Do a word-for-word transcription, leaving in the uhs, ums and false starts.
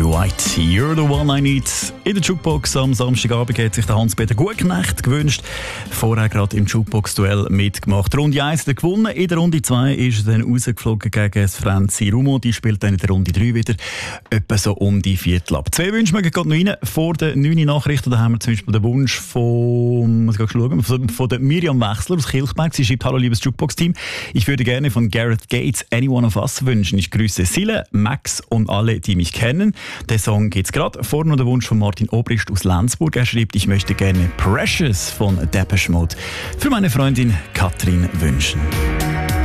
Barry White, You're the One I Need. In der Jukebox am Samstagabend hat sich der Hans-Peter Gutknecht gewünscht. Vorher gerade im Jukebox-Duell mitgemacht. Runde eins hat er gewonnen. In der Runde zwei ist er dann rausgeflogen gegen das Franzi Rumo. Die spielt dann in der Runde drei wieder etwa so um die Viertel ab. Zwei Wünsche mögen gerade noch rein. Vor den neun Nachrichten da haben wir zum Beispiel den Wunsch von, muss ich schauen, von, von der Miriam Wechsler aus Kilchberg. Sie schreibt: Hallo liebes Jukebox-Team. Ich würde gerne von Gareth Gates Any One of Us wünschen. Ich grüße Sille, Max und alle, die mich kennen. Der Song geht's gerade. Vorne noch der Wunsch von Martin Obrist aus Lenzburg. Er schreibt: Ich möchte gerne Precious von Depeche Mode für meine Freundin Katrin wünschen.